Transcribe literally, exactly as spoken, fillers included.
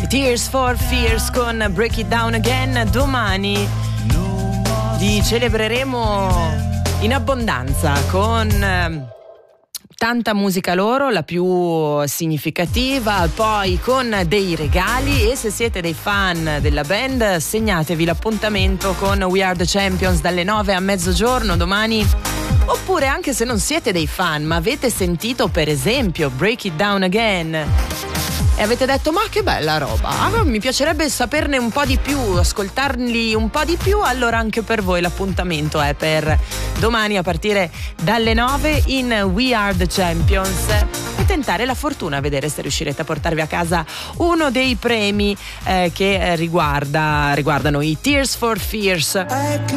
Tears for Fears con Break It Down Again. Domani li celebreremo in abbondanza con eh, tanta musica loro, la più significativa, poi con dei regali, e se siete dei fan della band segnatevi l'appuntamento con We Are The Champions dalle nove a mezzogiorno domani. Oppure anche se non siete dei fan ma avete sentito per esempio Break It Down Again e avete detto ma che bella roba, ah, mi piacerebbe saperne un po' di più, ascoltarli un po' di più, allora anche per voi l'appuntamento è per domani a partire dalle nove in We Are The Champions e tentare la fortuna, a vedere se riuscirete a portarvi a casa uno dei premi eh, che riguarda, riguardano i Tears for Fears.